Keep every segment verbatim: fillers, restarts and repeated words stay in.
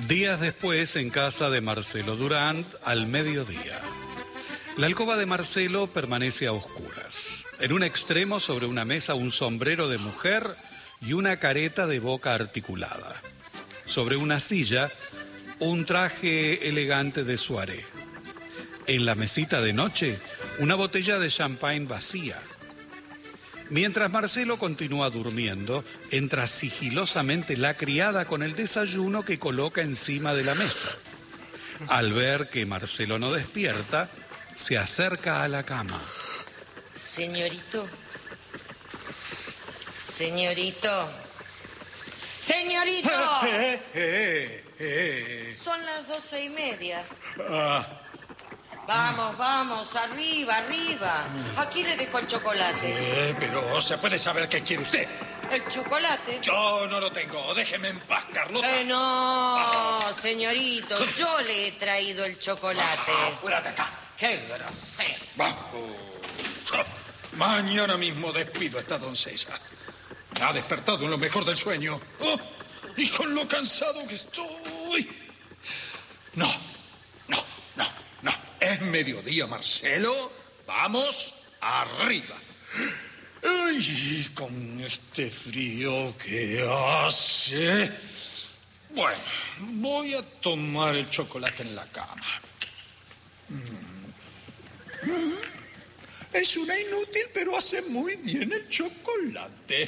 Días después, en casa de Marcelo Durand, al mediodía. La alcoba de Marcelo permanece a oscuras. En un extremo, sobre una mesa, un sombrero de mujer y una careta de boca articulada. Sobre una silla, un traje elegante de soirée. En la mesita de noche, una botella de champagne vacía. Mientras Marcelo continúa durmiendo, entra sigilosamente la criada con el desayuno que coloca encima de la mesa. Al ver que Marcelo no despierta, se acerca a la cama. Señorito. Señorito. ¡Señorito! Eh, eh, eh. Son las doce y media. Ah. Vamos, vamos, arriba, arriba. Aquí le dejo el chocolate. Eh, pero se puede saber qué quiere usted. ¿El chocolate? Yo no lo tengo. Déjeme en paz, Carlota. Eh, no, señorito. Yo le he traído el chocolate. Ah, fuera de acá. ¡Qué grosero! Vamos. Mañana mismo despido a esta doncella. Me ha despertado en lo mejor del sueño. Oh, y con lo cansado que estoy. No, no, no, no. Es mediodía, Marcelo. Vamos arriba. Ay, con este frío que hace. Bueno, voy a tomar el chocolate en la cama. Mm. Mm. Es una inútil, pero hace muy bien el chocolate.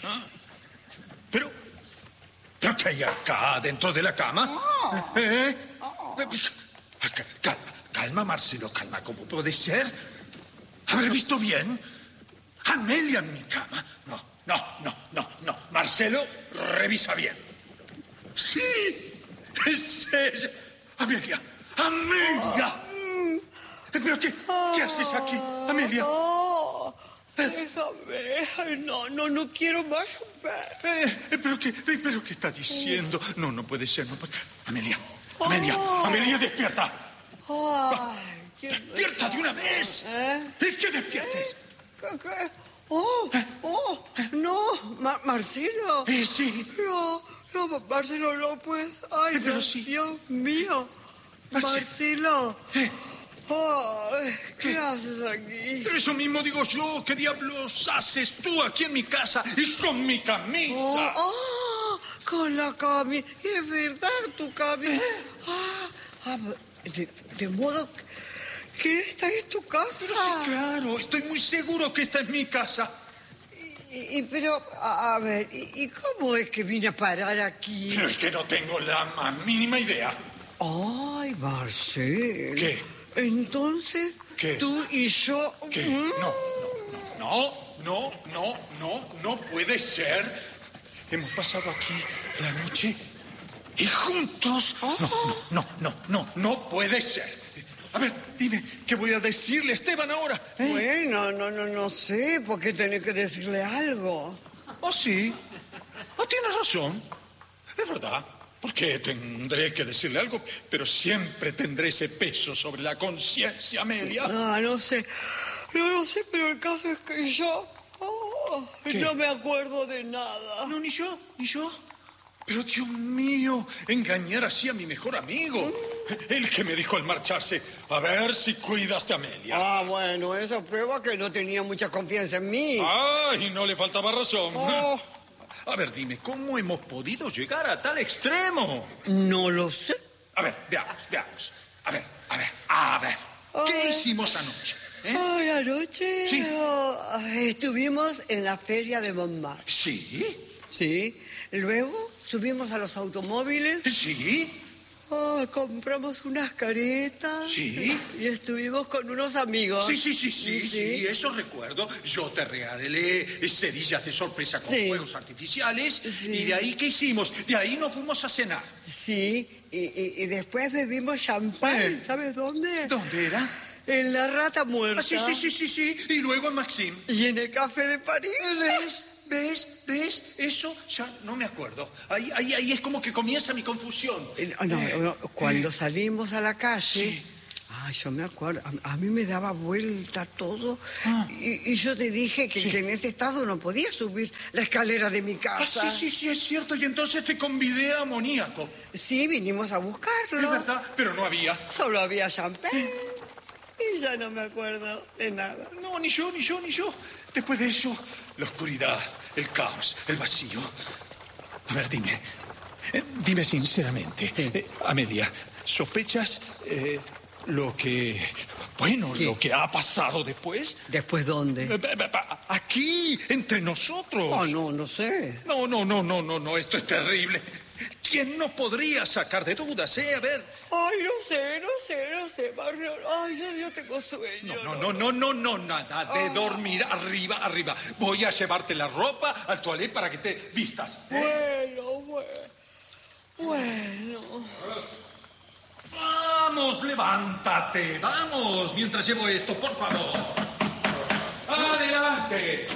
Pero, ¿pero qué hay acá dentro de la cama? Oh. ¿Eh? Oh. Calma, calma, Marcelo, calma. ¿Cómo puede ser? ¿Habré visto bien? Amelia en mi cama. No, no, no, no, no. Marcelo, revisa bien. Sí, es ella. Amelia, Amelia. Oh. ¿Pero qué, qué haces aquí, Amelia? No, déjame. Ay, no, no, no quiero más. Eh, ¿pero, qué, ¿Pero qué está diciendo? No, no puede ser. No puede... Amelia, Amelia, oh. Amelia, despierta. Ay, ¡Despierta de una vez! ¿Eh? ¿Y que despiertes? ¿Qué, qué? Oh, oh, no, Ma Marcelo. Eh, sí. No, no, Marcelo, no puedes. Ay, eh, pero no, sí. Dios mío. Marcelo. Marcelo. ¿Eh? Oh, ¿qué, ¿Qué haces aquí? Pero eso mismo digo yo. ¿Qué diablos haces tú aquí en mi casa y con mi camisa? Oh, oh con la camisa. Es verdad, tu camisa. Ah, ah, de, de modo que esta es tu casa. Pero sí, claro. Estoy muy seguro que esta es mi casa. Y, y, pero, a, a ver, y, ¿y cómo es que vine a parar aquí? Pero es que no tengo la más mínima idea. Ay, Marcelo. ¿Qué? Entonces, ¿qué? Tú y yo... ¿Qué? No, no, no, no, no, no, no puede ser. Hemos pasado aquí la noche y juntos. Oh. No, no, no, no, no, no puede ser. A ver, dime, ¿qué voy a decirle a Esteban ahora? ¿Eh? Bueno, no, no, no sé, por qué tenés que decirle algo. ¿Oh, sí? Oh, tienes razón. Es verdad. Porque tendré que decirle algo, pero siempre tendré ese peso sobre la conciencia, Amelia. Ah, no sé. No lo sé, pero el caso es que yo... Oh, no me acuerdo de nada. No, ni yo, ni yo. Pero, Dios mío, engañar así a mi mejor amigo. Mm. El que me dijo al marcharse, a ver si cuidas a Amelia. Ah, bueno, eso prueba que no tenía mucha confianza en mí. Ay, no le faltaba razón. Oh. A ver, dime, ¿cómo hemos podido llegar a tal extremo? No lo sé. A ver, veamos, veamos. A ver, a ver, a ver. ¿Qué Ay. hicimos anoche? ¿Eh? Ay, anoche Sí. oh, estuvimos en la feria de Montmartre. ¿Sí? Sí. Luego subimos a los automóviles. ¿Sí? Oh, compramos unas caretas. Sí. Y estuvimos con unos amigos. Sí, sí, sí, sí, sí, sí, eso recuerdo. Yo te regalé cerillas de sorpresa con Sí. fuegos artificiales. Sí. ¿Y de ahí qué hicimos? De ahí nos fuimos a cenar. Sí, y, y, y después bebimos champán. Eh. ¿Sabes dónde? ¿Dónde era? En la Rata Muerta. Ah, sí, sí, sí, sí, sí. Y luego en Maxim. Y en el Café de París. ¿Ves? ¿Ves? ¿Ves? Eso ya no me acuerdo. Ahí, ahí, ahí es como que comienza mi confusión. Eh, No, no, Eh, no, cuando eh, salimos a la calle... Sí. Ay, yo me acuerdo, a, a mí me daba vuelta todo Ah. y, y yo te dije que, Sí. que en ese estado no podía subir la escalera de mi Ah, casa. sí, sí, sí, es cierto. Y entonces te convidé a amoníaco. Sí, vinimos a buscarlo. Es verdad, pero no había. Solo había champán y ya no me acuerdo de nada. No, ni yo, ni yo, ni yo. Después de eso, la oscuridad, el caos, el vacío. A ver, dime. eh, dime sinceramente. Sí. eh, Amelia, ¿sospechas eh, lo que... Bueno, ¿Qué? lo que ha pasado después? ¿Después dónde? Eh, eh, eh, Aquí, entre nosotros. Oh, no, no sé. No, no, no, no, no, no, esto es terrible. ¿Quién nos podría sacar de dudas, eh? A ver. Ay, no sé, no sé, no sé, Marcelo. Ay, ya yo tengo sueño. No, no, no, no, no, no, nada de dormir arriba, arriba. Voy a llevarte la ropa al toilet para que te vistas. Bueno, bueno. Bueno. Vamos, levántate, vamos, mientras llevo esto, por favor. Adelante.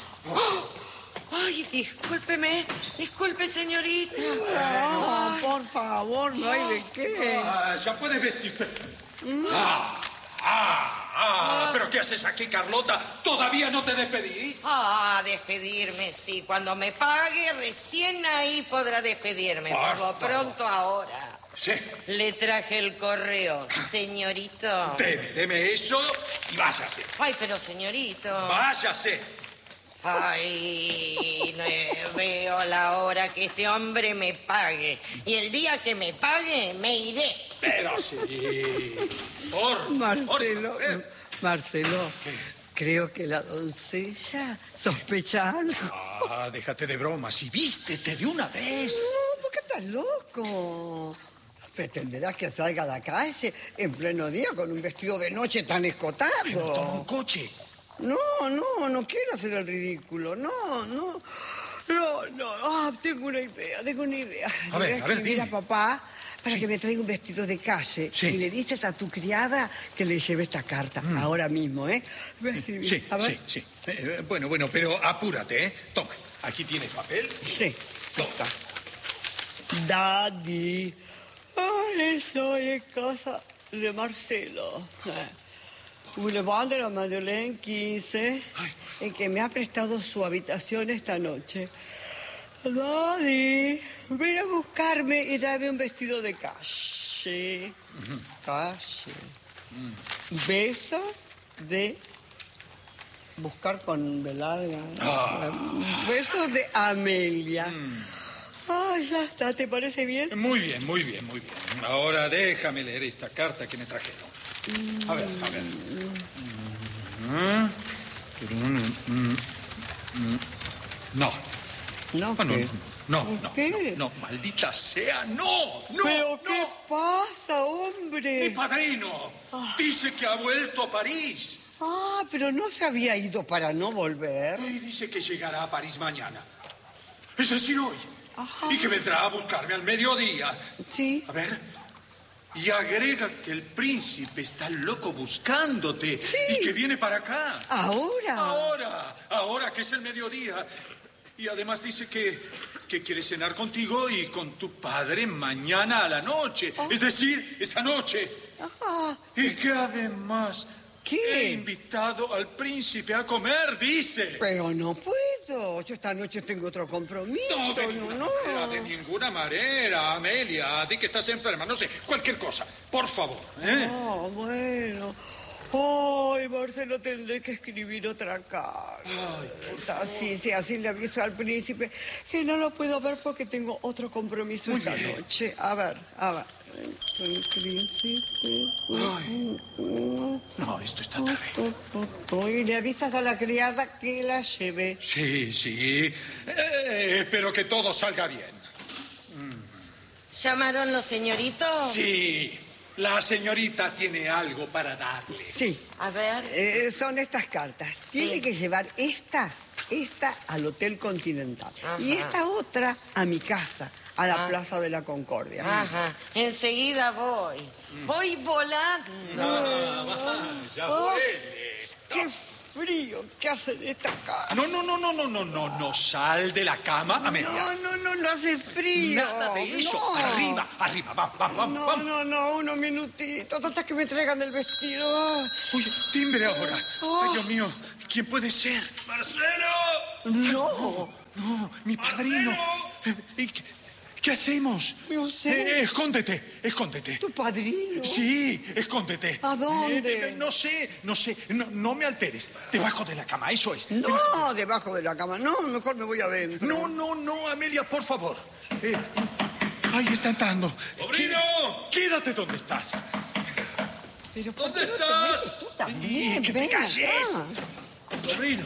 Ay, discúlpeme, disculpe, señorita. No, por favor, no hay de qué. Ah, ya puedes vestirte. Ah, ah, ah, ¿pero qué haces aquí, Carlota? ¿Todavía no te despedí? Ah, despedirme, sí. Cuando me pague, recién ahí podrá despedirme. Por Por lo favor. pronto ahora. Sí. Le traje el correo, señorito. Deme, deme eso y váyase. Ay, pero señorito. Váyase. Ay, no veo la hora que este hombre me pague. Y el día que me pague, me iré. Pero sí. Por Marcelo, por favor. Marcelo, ¿Qué? creo que la doncella sospecha algo. Ah, déjate de bromas y vístete de una vez. No, ¿por qué estás loco? Pretenderás que salga a la calle en pleno día con un vestido de noche tan Pero toma un escotado. coche. No, no, no quiero hacer el ridículo. No, no. No, no. Ah, tengo una idea, tengo una idea. A ver, Le voy a ver, escribir dime. a papá para que me traiga un vestido de calle. Sí. Y le dices a tu criada que le lleve esta carta ahora mismo, ¿eh? Voy a escribir. Sí, A ver. sí, sí. Eh, bueno, bueno, pero apúrate, ¿eh? Toma, aquí tienes papel. Sí. Toma. Daddy. Ay, estoy en casa de Marcelo. Boulevard de la Madeleine quince, en que me ha prestado su habitación esta noche. Daddy, ven a buscarme y dame un vestido de calle. Calle. Besos de... Buscar con B larga. Besos de Amelia. Ay, ya está, ¿te parece bien? Muy bien, muy bien, muy bien. Ahora déjame leer esta carta que me trajeron. A ver, a ver. No. No, Ah, no, ¿qué? no, no, no, ¿Qué? no, no, maldita sea, no, no, ¿Pero no. qué pasa, hombre? Mi padrino dice que ha vuelto a París. Ah, pero no se había ido para no volver. Y dice que llegará a París mañana. Es decir, hoy. Y que vendrá a buscarme al mediodía. Sí. A ver. Y agrega que el príncipe está loco buscándote. Sí. Y que viene para acá. Ahora. Ahora, ahora que es el mediodía. Y además dice que, que quiere cenar contigo y con tu padre mañana a la noche. Es decir, esta noche. Ah, Y que además ¿Qué? he invitado al príncipe a comer, dice. pero no puedo. Yo esta noche tengo otro compromiso. No, de ninguna manera, de ninguna manera, Amelia. Di que estás enferma, no sé, cualquier cosa. Por favor, ¿eh? Ah, bueno. Ay, Marcelo, tendré que escribir otra carta. Sí, sí, así le aviso al príncipe que no lo puedo ver porque tengo otro compromiso esta noche. A ver, a ver. El príncipe. No, esto está terrible. Y le avisas a la criada que la lleve. Sí, sí. Eh, espero que todo salga bien. ¿Llamaron los señoritos? Sí, la señorita tiene algo para darle. Sí. A ver. Eh, son estas cartas. Tiene Sí. que llevar esta, esta al Hotel Continental. Ajá. Y esta otra a mi casa, a la Ah. Plaza de la Concordia. Ajá. Enseguida voy. Voy volando. Ah, ya Oh, huele. ¡Qué frío que hace en esta casa. No, no, no, no, no, no, no, no. Sal de la cama, Amelia. No, no, no, no hace frío. Nada de eso. No. Arriba, arriba, vamos, vamos, No, vamos. no, no, unos minutitos hasta que me traigan el vestido. Uy, timbre ahora. Oh. Ay, Dios mío, ¿quién puede ser? ¡Marcelo! No. No, mi padrino. Eh, ¿y ¿Qué, qué hacemos? No sé. Eh, escóndete, escóndete. ¿Tu padrino? Sí, escóndete. ¿A dónde? Eh, no sé, no sé. No, no me alteres. Debajo de la cama, eso es. No, debajo de la cama. No, mejor me voy adentro. No, no, no, Amelia, por favor. Eh, ahí está entrando. ¡Sobrino! Qué- Quédate donde estás. Pero ¿por ¿Dónde qué no te estás? metes tú también? Y que te Ven calles. acá. Sobrino.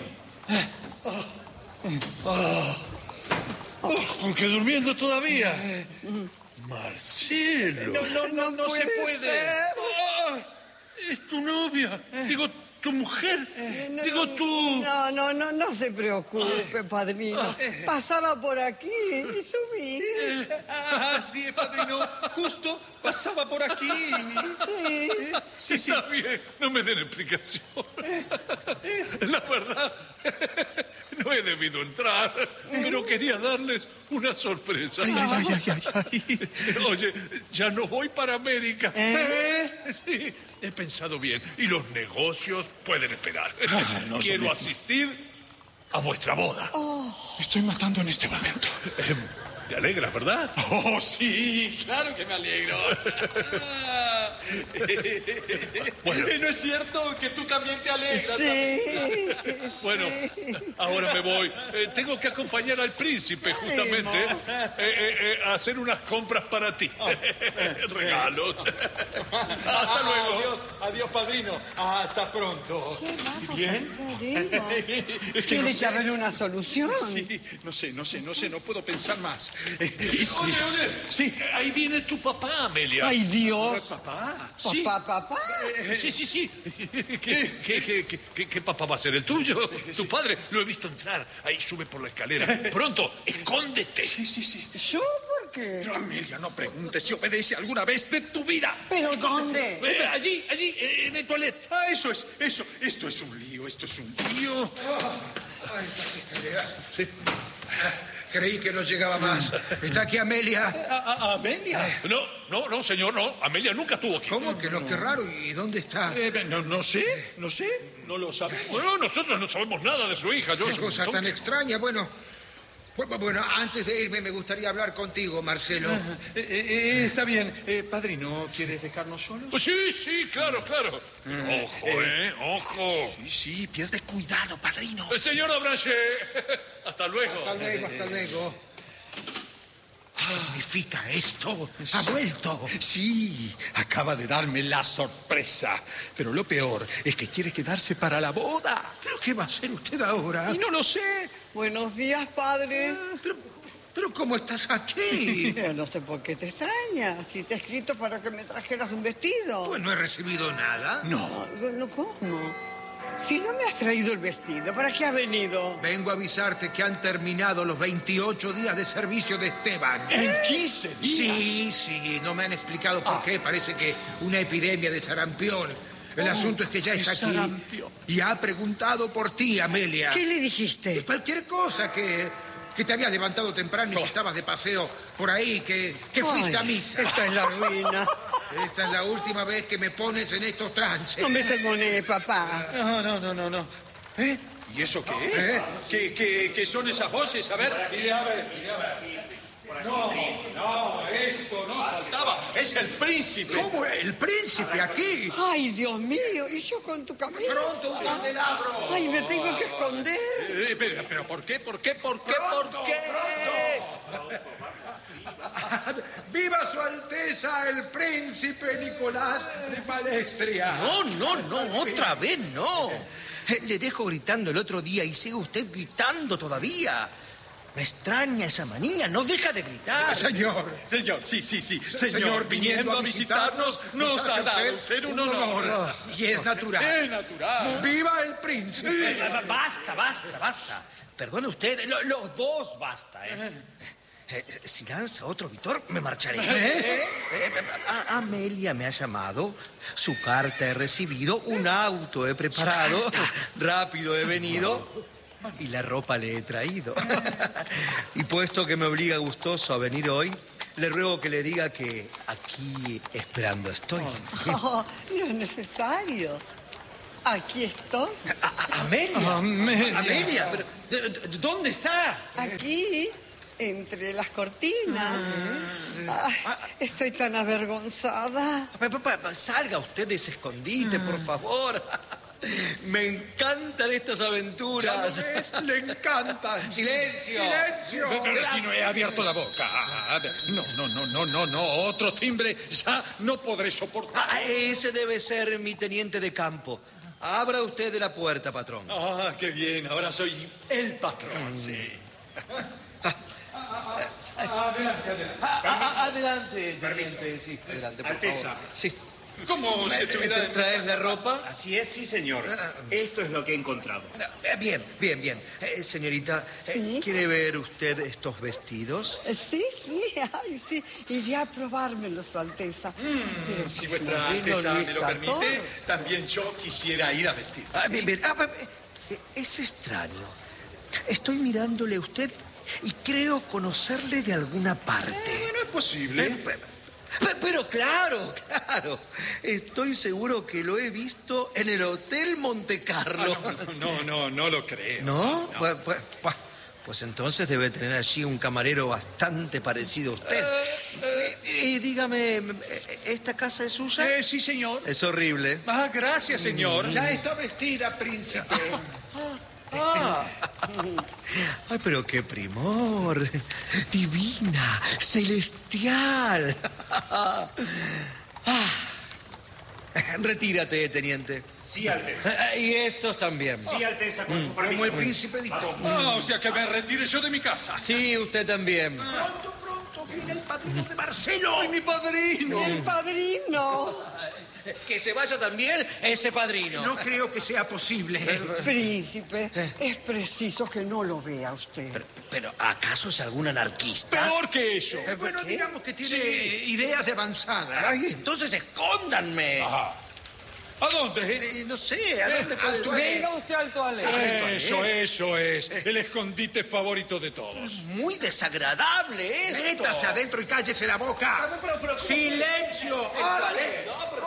Aunque durmiendo todavía. Marcelo. No, no, no, no se puede. ser. Ah, es tu novia. Digo, tu mujer. No, Digo, no, tú. No, no, no, no se preocupe, padrino. Pasaba por aquí y subí. Ah, sí, padrino. Justo pasaba por aquí. Sí. Sí, sí. Está bien, no me den explicación. La verdad, no he debido entrar, pero quería darles una sorpresa. Ay, ay, ay, ay, ay. Oye, ya no voy para América. ¿Eh? Sí, he pensado bien y los negocios pueden esperar. Ah, no, Quiero Sonia. asistir a vuestra boda. Me estoy matando en este momento. Eh, ¿Te alegra, verdad? Oh, sí, claro que me alegro. Bueno. ¿No es cierto que tú también te alegras? Sí. Bueno, ahora me voy. Eh, tengo que acompañar al príncipe justamente eh, eh, eh, a hacer unas compras para ti. Regalos. Hasta luego. Adiós, adiós, padrino. Hasta pronto. ¿Qué va, ¿Bien? querido? Es que no Tiene sé. que haber una solución. Sí, no sé, no sé, no sé, no puedo pensar más. Eh, Oye, sí. oye, Sí. ahí viene tu papá, Amelia. Ay, Dios. Papá, sí. Papá, papá. Sí, sí, sí. ¿Qué, qué, qué, qué- qué- qué papá va a ser? ¿El tuyo? Tu padre. Lo he visto entrar. Ahí sube por la escalera. Pronto, escóndete. Sí, sí, sí. ¿Yo por qué? Pero Amelia, no preguntes si obedece alguna vez de tu vida. ¿Pero dónde? Eh, allí, allí, eh, en el toilet. Ah, eso es, eso. Esto es un lío, esto es un lío. Ay, estas escaleras. Creí que no llegaba más. ¿Está aquí Amelia? A- a- Amelia. No, no, no, señor, no. Amelia nunca estuvo aquí. ¿Cómo que no? Qué raro. ¿Y dónde está? Eh, no, no sé, no sé, no lo sabemos. Bueno, nosotros no sabemos nada de su hija. Yo Qué sé cosa un tan montón. extraña. Bueno, bueno, bueno, antes de irme me gustaría hablar contigo, Marcelo. Eh, eh, eh, está bien. Eh, padrino, ¿quieres dejarnos solos? Pues sí, sí, claro, claro. Ojo, eh, ojo. Sí, sí, pierde cuidado, padrino. Eh, Señora Branche, hasta luego. Hasta luego, hasta luego. ¿Qué significa esto? Ha vuelto. Sí, acaba de darme la sorpresa. Pero lo peor es que quiere quedarse para la boda. ¿Pero qué va a hacer usted ahora? Y no lo sé. Buenos días, padre. Pero, pero ¿cómo estás aquí? Eh, No sé por qué te extraña. Si te he escrito para que me trajeras un vestido. Pues no he recibido nada. No. No, no, ¿cómo? Si no me has traído el vestido, ¿para qué has venido? Vengo a avisarte que han terminado los veintiocho días de servicio de Esteban. En quince días. Sí, sí, no me han explicado por qué. Parece que una epidemia de sarampión. El asunto es que ya de está aquí sarampión. y ha preguntado por ti, Amelia. ¿Qué le dijiste? Cualquier cosa, que, que te habías levantado temprano y que estabas de paseo por ahí, que, que fuiste Ay, a misa. Esta es la ruina. Esta es la última vez que me pones en estos trances. No me sermonees, papá. No, no, no, no, no. ¿Eh? ¿Y eso qué es? ¿Eh? ¿Qué, qué, qué son esas voces? A ver, mire, a ver, mire, a ver. No, no, esto no faltaba. Es el príncipe. ¿Cómo? ¿El príncipe aquí? Ay, Dios mío, ¿y yo con tu camisa? Pronto un candelabro. Ay, me tengo que esconder. Eh, pero, pero ¿por qué? ¿Por qué? ¿Por qué? Pronto, ¿Por qué? ¡Viva su Alteza el príncipe Nicolás de Palestria! No, no, no, otra vez no. Eh, Le dejo gritando el otro día y sigue usted gritando todavía. Me extraña esa manía, no deja de gritar. Señor, Señor, sí, sí, sí. Señor, señor, viniendo a visitarnos, nos ha dado usted un honor. Y es natural. Es natural. ¡Viva el príncipe! Eh, Basta, basta, basta. Perdone usted, lo- los dos basta, ¿eh? Eh, si lanza otro Vitor, me marcharé. ¿Eh? Eh, a- Amelia me ha llamado, su carta he recibido, un auto he preparado, rápido he venido y la ropa le he traído. Y puesto que me obliga gustoso a venir hoy, le ruego que le diga que aquí esperando estoy. Oh, no es necesario. Aquí estoy. A- a- Amelia. Amelia. Amelia, pero ¿de- de- ¿dónde está? Aquí, entre las cortinas. Ay, estoy tan avergonzada. Pa- pa- pa- Salga usted de ese escondite, por favor. Me encantan estas aventuras. Le encanta. ¡Silencio! ¡Silencio! Pero si no he abierto la boca. No, no, no, no, no, no. Otro timbre ya no podré soportar. Ah, ese debe ser mi teniente de campo. Abra usted de la puerta, patrón. Ah, qué bien. Ahora soy el patrón, sí. Adelante, adelante. Ah, ah, adelante, teniente. Sí, adelante, por Alteza. favor. Sí. ¿Cómo se estuviera... ¿Traes la ropa? Así es, sí, señor. Esto es lo que he encontrado. Eh, Bien, bien, bien. Eh, señorita, eh, Sí. ¿quiere ver usted estos vestidos? Eh, Sí, sí, ay, sí. Iré a probármelo, Su Alteza. Pero Si qué vuestra tremendo Alteza me Luis lo permite, catorce. también yo quisiera ir a vestir. Ah, bien, bien. Ah, pa- eh, es extraño. Estoy mirándole a usted y creo conocerle de alguna parte. Bueno, es posible. Eh, pe- pe- Pero claro, claro. Estoy seguro que lo he visto en el Hotel Monte Carlo. Ah, no, no, no, no lo creo. ¿No? Pues, pues- pues- pues entonces debe tener allí un camarero bastante parecido a usted. Eh, eh, dígame, ¿esta casa es suya? Eh, sí, señor. Es horrible. Ah, gracias, señor. Ya está vestida, príncipe. Ah. Ay, pero qué primor. Divina, celestial. Ah. Retírate, teniente. Sí, Alteza. Y estos también. Sí, Alteza, con su permiso. Como el príncipe dictó. Ah, o sea que me retire yo de mi casa. Sí, usted también. Pronto, pronto viene el padrino de Marcelo. ¡Ay, mi padrino! El padrino. Que se vaya también ese padrino. No creo que sea posible. Príncipe, es preciso que no lo vea usted. Pero, pero, ¿acaso es algún anarquista? Peor que eso. Bueno, digamos que tiene ideas de avanzada. Ay, entonces escóndanme. ¿A dónde? Eh, no sé, ¿a dónde puede ser? Venga usted al toalete. Eso, eso es. El escondite favorito de todos. Muy desagradable esto. Métase adentro y cállese la boca. Pero, pero, pero, ¡Silencio! Vale, no, pero-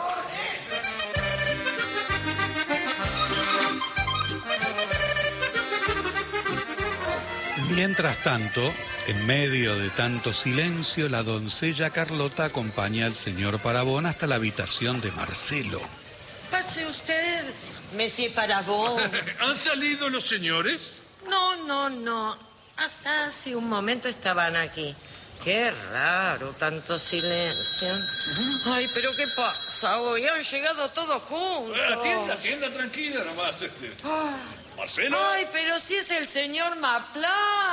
Mientras tanto, en medio de tanto silencio, la doncella Carlota acompaña al señor Parabón hasta la habitación de Marcelo. Pase usted, Monsieur Parabón. ¿Han salido los señores? No, no, no. Hasta hace un momento estaban aquí. Qué raro, tanto silencio. Ay, pero ¿qué pasa hoy? Han llegado todos juntos. Eh, atienda, atienda, tranquila nomás. Este. Marcelo. Ay, pero si es el señor Maplán.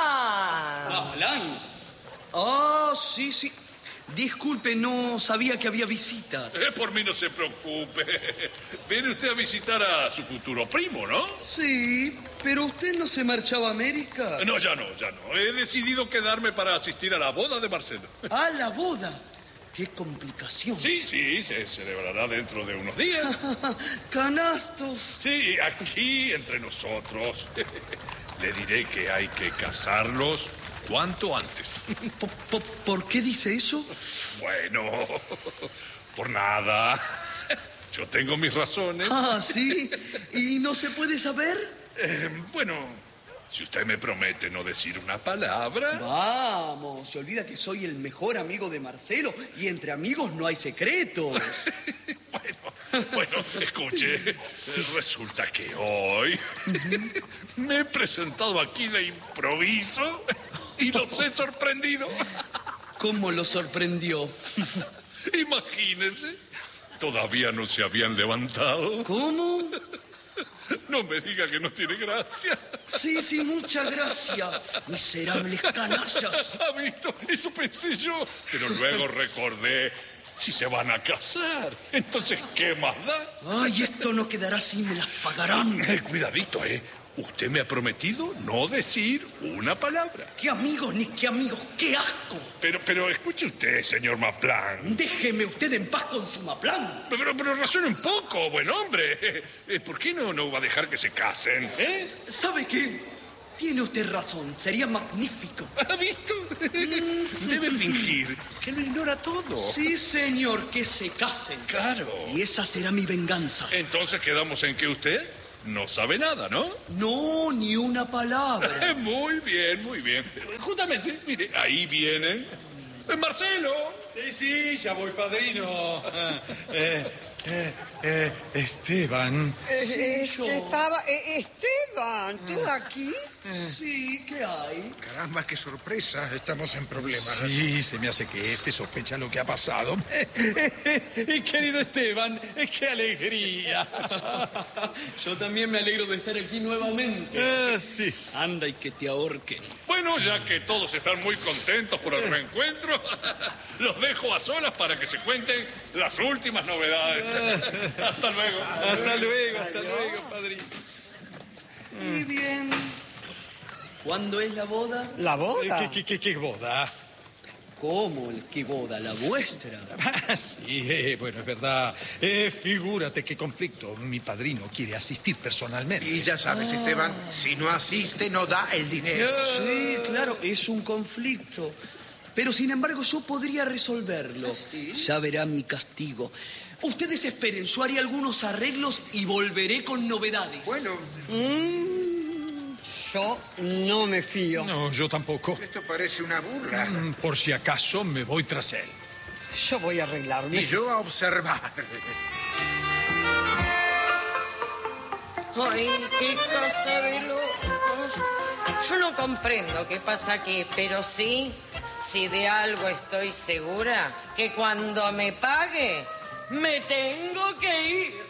Alan. Ah, sí, sí. Disculpe, no sabía que había visitas. Eh, por mí no se preocupe. Viene usted a visitar a su futuro primo, ¿no? Sí, pero usted no se marchaba a América. No, ya no, ya no. He decidido quedarme para asistir a la boda de Marcelo. Ah, la boda. Qué complicación. Sí, sí, se celebrará dentro de unos días. Canastos. Sí, aquí entre nosotros. Le diré que hay que casarlos cuanto antes. ¿Por, por, por qué dice eso? Bueno, por nada. Yo tengo mis razones. Ah, sí. ¿Y no se puede saber? Eh, bueno, si usted me promete no decir una palabra. Vamos, se olvida que soy el mejor amigo de Marcelo y entre amigos no hay secretos. Bueno, bueno, escuche. Resulta que hoy me he presentado aquí de improviso y los he sorprendido. ¿Cómo lo sorprendió? Imagínese, todavía no se habían levantado. ¿Cómo? No me diga que no tiene gracia. Sí, sí, mucha gracia. Miserables canallas. ¿Ha visto? Eso pensé yo. Pero luego recordé, si se van a casar, entonces, ¿qué más da? Ay, esto no quedará así, me las pagarán. Eh, cuidadito, ¿eh? usted me ha prometido no decir una palabra. ¿Qué amigos ni qué amigos? ¡Qué asco! Pero, pero escuche usted, señor Maplan. Déjeme usted en paz con su Maplan. Pero, pero razone un poco, buen hombre. ¿Por qué no, no va a dejar que se casen? ¿Eh? ¿Sabe qué? Tiene usted razón, sería magnífico. ¿Ha visto? Debe fingir que lo ignora todo. Sí, señor, que se casen. Claro. Y esa será mi venganza. Entonces quedamos en que usted no sabe nada, ¿no? No, ni una palabra. Muy bien, muy bien. Justamente, mire, ahí vienen. ¡Marcelo! Sí, sí, ya voy, padrino. Eh, eh, eh, Esteban. Eh, es que estaba... eh, Esteban, ¿tú aquí? Sí, ¿qué hay? Caramba, qué sorpresa. Estamos en problemas. Sí, se me hace que este sospecha lo que ha pasado. Y querido Esteban, qué alegría. Yo también me alegro de estar aquí nuevamente. Ah, sí. Anda y que te ahorquen. Bueno, ya que todos están muy contentos por el reencuentro, los dejo a solas para que se cuenten las últimas novedades. Hasta luego. Hasta luego, hasta luego, padrino. Y bien. ¿Cuándo es la boda? ¿La boda? ¿Qué, qué, qué, qué boda? ¿Cómo? ¿El qué boda? ¿La vuestra? Ah, sí, eh, bueno, es verdad. Eh, figúrate qué conflicto. Mi padrino quiere asistir personalmente. Y ya sabes, Esteban, si no asiste, no da el dinero. Sí, claro, es un conflicto. Pero sin embargo yo podría resolverlo. Ya verá mi castigo. Ustedes esperen, yo haré algunos arreglos y volveré con novedades. Bueno, Mm, yo no me fío. No, yo tampoco. esto parece una burla. Mm, Por si acaso me voy tras él. Yo voy a arreglarme. Y yo a observar. Ay, qué cosa de locos. Yo no comprendo qué pasa aquí, pero sí, si de algo estoy segura, que cuando me pague, me tengo que ir.